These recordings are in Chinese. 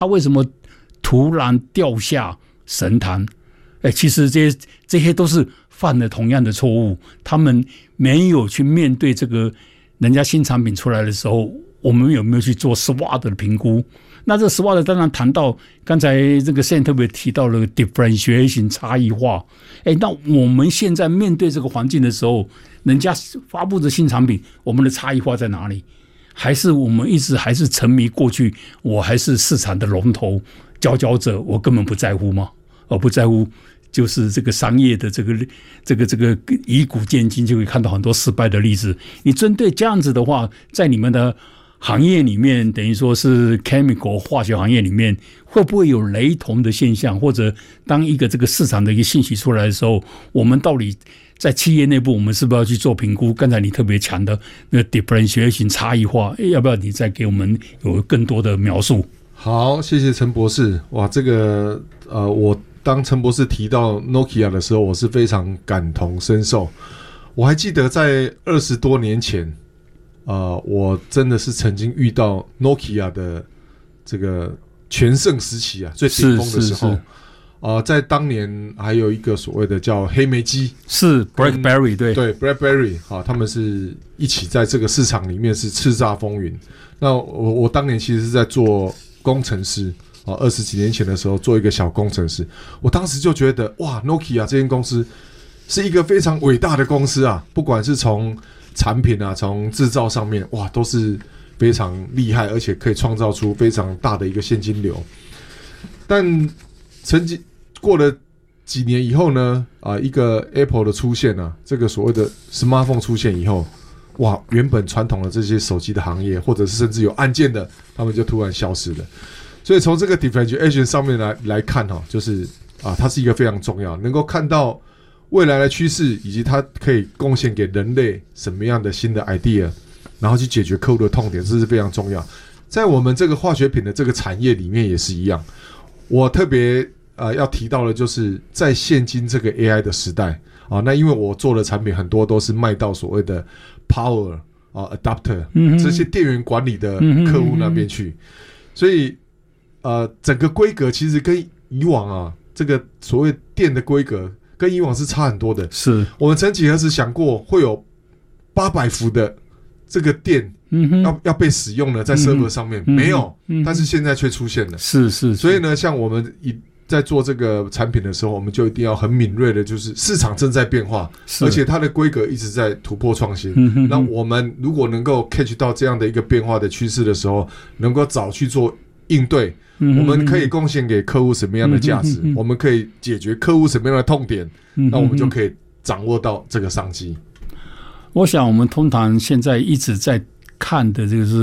他为什么突然掉下神坛？其实这些都是犯了同样的错误，他们没有去面对这个人家新产品出来的时候，我们有没有去做 SWOT 的评估？那这 SWOT 当然谈到刚才这个 Sam 特别提到了 differentiation 差异化。那我们现在面对这个环境的时候，人家发布的新产品，我们的差异化在哪里？还是我们一直还是沉迷过去，我还是市场的龙头佼佼者，我根本不在乎吗？不在乎，就是这个商业的这个以古见今，就会看到很多失败的例子。你针对这样子的话，在你们的行业里面，等于说是 chemical 化学行业里面，会不会有雷同的现象？或者当一个这个市场的一个信息出来的时候，我们到底在企业内部，我们是不是要去做评估？刚才你特别强的那个 differentiation 差异化，要不要你再给我们有更多的描述？ 好，谢谢陈博士。哇，这个我当陈博士提到 Nokia 的时候，我是非常感同身受。我还记得在20多年前。我真的是曾经遇到 Nokia 的这个全盛时期啊，最顶峰的时候，在当年还有一个所谓的叫黑莓机， 是 BlackBerry 对 BlackBerry 他们是一起在这个市场里面是叱咤风云。那我当年其实是在做工程师，20几年前的时候做一个小工程师，我当时就觉得哇 ，Nokia 这间公司是一个非常伟大的公司啊，不管是从产品啊，从制造上面，哇，都是非常厉害，而且可以创造出非常大的一个现金流。但曾经过了几年以后呢，一个 Apple 的出现啊，这个所谓的 smartphone 出现以后，哇，原本传统的这些手机的行业，或者是甚至有按键的，他们就突然消失了。所以从这个 differentiation 上面来看就是它是一个非常重要，能够看到未来的趋势，以及它可以贡献给人类什么样的新的 idea， 然后去解决客户的痛点，这是非常重要。在我们这个化学品的这个产业里面也是一样。我特别要提到的就是在现今这个 AI 的时代那因为我做的产品很多都是卖到所谓的 power adapter 这些电源管理的客户那边去，所以整个规格其实跟以往这个所谓电的规格跟以往是差很多的。 是我们曾几何时想过会有800伏的这个电要被使用呢？在 server 上面没有，但是现在却出现了。 是， 所以呢，像我们在做这个产品的时候，我们就一定要很敏锐的，就是市场正在变化，而且它的规格一直在突破创新。那我们如果能够 catch 到这样的一个变化的趋势的时候，能够早去做应对。我们可以贡献给客户什么样的价值，我们可以解决客户什么样的痛点，那我们就可以掌握到这个商机。 我想我们通常现在一直在看的就是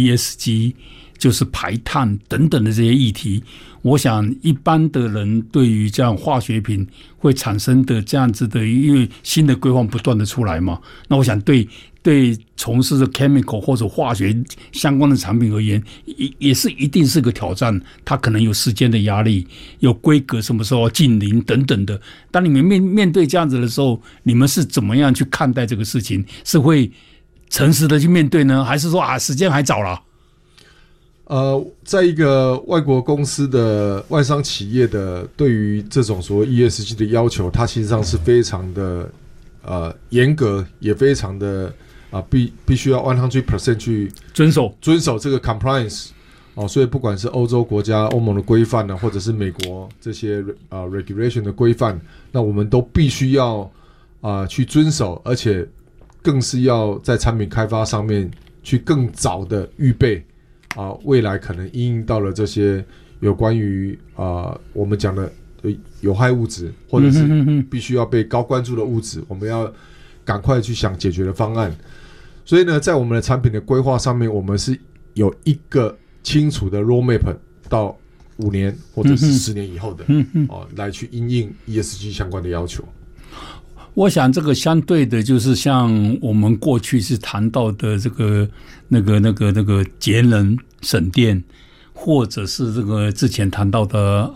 ESG， 就是排碳等等的这些议题。我想一般的人对于这样化学品会产生的这样子的，因为新的规范不断的出来嘛，那我想对从事的 chemical 或者化学相关的产品而言，也是一定是个挑战。它可能有时间的压力，有规格什么时候要近零等等的。当你们面对这样子的时候，你们是怎么样去看待这个事情？是会诚实的去面对呢，还是说时间还早了？ 在一个外国公司的外商企业的对于这种所谓 ESG 的要求，它其实上是非常的严格，也非常的必须要 100% 去遵守这个 compliance。所以不管是欧洲国家欧盟的规范呢，或者是美国这些regulation 的规范，那我们都必须要去遵守，而且更是要在产品开发上面去更早的预备未来可能因应到了这些有关于我们讲的有害物质，或者是必须要被高关注的物质，我们要赶快去想解决的方案。所以呢，在我们的产品的规划上面，我们是有一个清楚的 roadmap 到5年或者是10年以后的来去因应 ESG 相关的要求。 我想这个相对的就是像我们过去是谈到的这个那个节能省电，或者是这个之前谈到的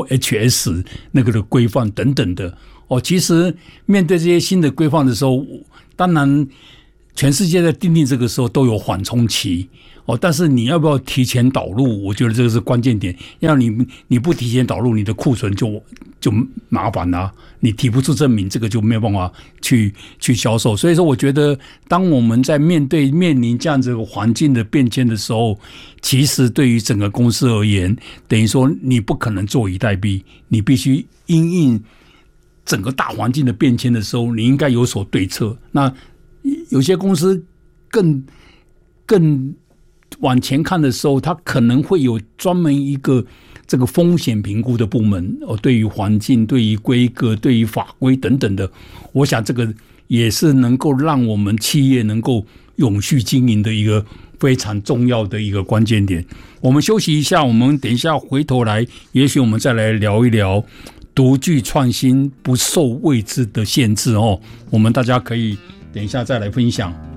ROHS 那个的规范等等的。其实面对这些新的规范的时候，当然全世界在订定这个时候都有缓冲期但是你要不要提前导入？我觉得这个是关键点。要你不提前导入，你的库存就麻烦啦，你提不出证明，这个就没有办法去销售。所以说，我觉得当我们在面临这样子环境的变迁的时候，其实对于整个公司而言，等于说你不可能坐以待毙，你必须因应整个大环境的变迁的时候，你应该有所对策。那有些公司更往前看的时候，它可能会有专门一个这个风险评估的部门，对于环境、对于规格、对于法规等等的，我想这个也是能够让我们企业能够永续经营的一个非常重要的一个关键点。我们休息一下，我们等一下回头来，也许我们再来聊一聊独具创新不受位置的限制哦。我们大家可以等一下再来分享。